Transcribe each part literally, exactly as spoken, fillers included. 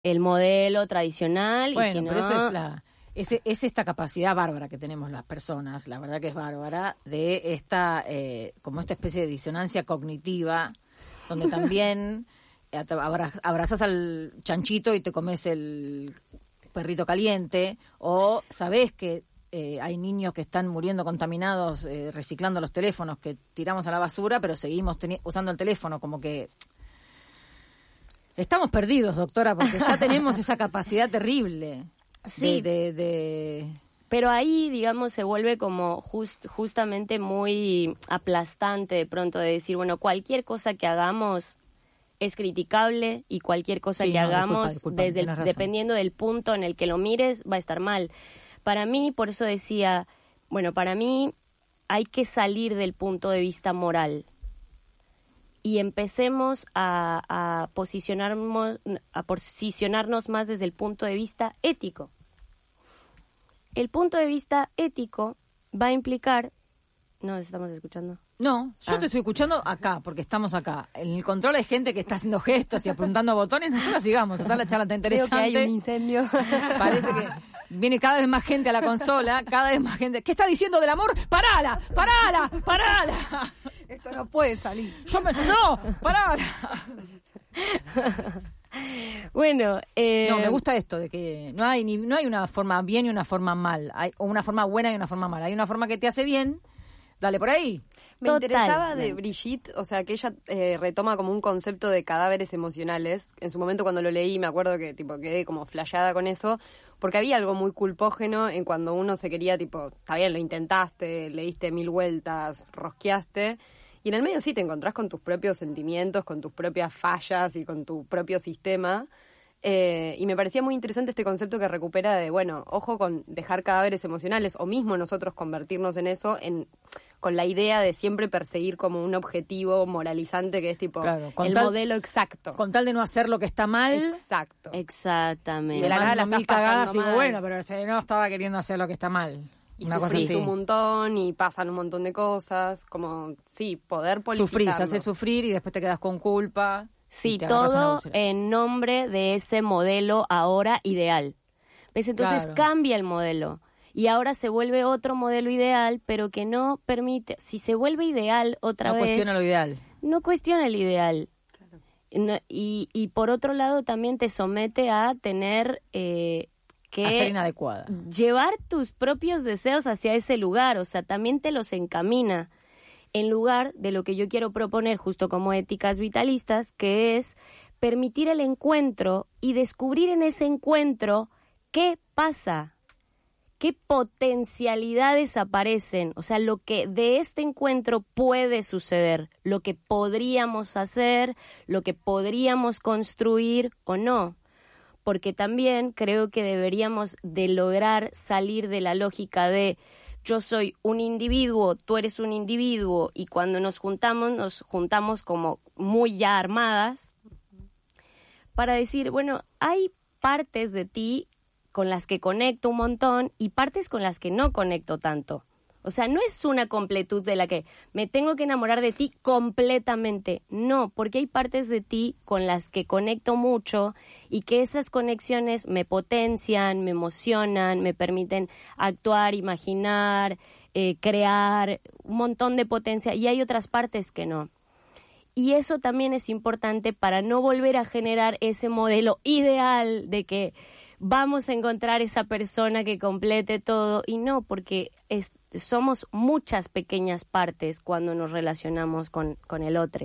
el modelo tradicional. Bueno, y si no... pero eso es la... Es, es esta capacidad bárbara que tenemos las personas, la verdad que es bárbara, de esta, eh, como esta especie de disonancia cognitiva, donde también abra, abrazás al chanchito y te comes el perrito caliente, o sabés que eh, hay niños que están muriendo contaminados eh, reciclando los teléfonos que tiramos a la basura, pero seguimos teni- usando el teléfono, como que... Estamos perdidos, doctora, porque ya tenemos esa capacidad terrible. Sí, de, de, de... pero ahí, digamos, se vuelve como just, justamente muy aplastante de pronto de decir, bueno, cualquier cosa que hagamos es criticable y cualquier cosa sí, que no, hagamos, disculpa, disculpa, desde el, dependiendo del punto en el que lo mires, va a estar mal. Para mí, por eso decía, bueno, para mí hay que salir del punto de vista moral y empecemos a, a, posicionarnos, a posicionarnos más desde el punto de vista ético. El punto de vista ético va a implicar... ¿No nos estamos escuchando? No, yo ah. te estoy escuchando acá, porque estamos acá. En el control hay gente que está haciendo gestos y apuntando botones. Nosotros sigamos, total, la charla está interesante. Creo que hay un incendio. Parece que viene cada vez más gente a la consola, cada vez más gente. ¿Qué está diciendo del amor? ¡Parala! ¡Parala! ¡Parala! Esto no puede salir. Yo me... ¡No! ¡Parala! Bueno, eh... no, me gusta esto de que no hay ni no hay una forma bien y una forma mal, hay o una forma buena y una forma mala. Hay una forma que te hace bien, dale por ahí. Me Total. interesaba de Brigitte, o sea, que ella eh, retoma como un concepto de cadáveres emocionales. En su momento cuando lo leí me acuerdo que tipo quedé como flasheada con eso, porque había algo muy culpógeno en cuando uno se quería, tipo, está bien, lo intentaste, le diste mil vueltas, rosqueaste, y en el medio sí te encontrás con tus propios sentimientos, con tus propias fallas y con tu propio sistema. Eh, y me parecía muy interesante este concepto que recupera de, bueno, ojo con dejar cadáveres emocionales, o mismo nosotros convertirnos en eso, en con la idea de siempre perseguir como un objetivo moralizante que es tipo claro, el tal, modelo exacto. Con tal de no hacer lo que está mal. Exacto. Exactamente. Y de la nada la mil cagadas y digo, mal. bueno, pero este no estaba queriendo hacer lo que está mal. Y una cosa así. un montón y pasan un montón de cosas, como, sí, poder politizarlo. Sufrís, haces sufrir y después te quedas con culpa. Sí, todo en nombre de ese modelo ahora ideal. ¿Ves? Entonces claro. Cambia el modelo. Y ahora se vuelve otro modelo ideal, pero que no permite... Si se vuelve ideal otra no vez... No cuestiona lo ideal. No cuestiona el ideal. Claro. No, y, y por otro lado también te somete a tener... Eh, que a ser inadecuada. Llevar tus propios deseos hacia ese lugar. O sea, también te los encamina. En lugar de lo que yo quiero proponer justo como éticas vitalistas, que es permitir el encuentro y descubrir en ese encuentro qué pasa. ¿Qué potencialidades aparecen? O sea, lo que de este encuentro puede suceder, lo que podríamos hacer, lo que podríamos construir o no. Porque también creo que deberíamos de lograr salir de la lógica de yo soy un individuo, tú eres un individuo, y cuando nos juntamos, nos juntamos como muy ya armadas para decir, bueno, hay partes de ti con las que conecto un montón y partes con las que no conecto tanto. O sea, no es una completud de la que me tengo que enamorar de ti completamente. No, porque hay partes de ti con las que conecto mucho y que esas conexiones me potencian, me emocionan, me permiten actuar, imaginar, eh, crear, un montón de potencia. Y hay otras partes que no. Y eso también es importante para no volver a generar ese modelo ideal de que vamos a encontrar esa persona que complete todo, y no, porque es, somos muchas pequeñas partes cuando nos relacionamos con, con el otro.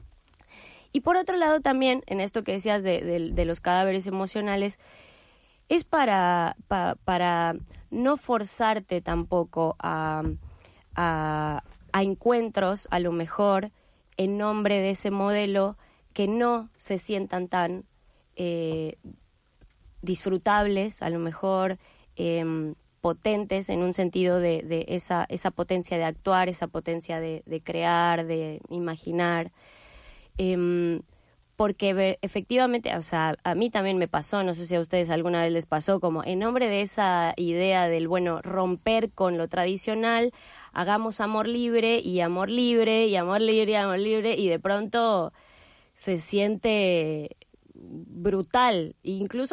Y por otro lado también, en esto que decías de, de, de los cadáveres emocionales, es para, pa, para no forzarte tampoco a, a, a encuentros, a lo mejor, en nombre de ese modelo, que no se sientan tan... Eh, disfrutables, a lo mejor eh, potentes en un sentido de, de esa, esa potencia de actuar, esa potencia de, de crear, de imaginar, eh, porque efectivamente, o sea, a mí también me pasó, no sé si a ustedes alguna vez les pasó, como en nombre de esa idea del, bueno, romper con lo tradicional, hagamos amor libre y amor libre y amor libre y amor libre, y de pronto se siente brutal, incluso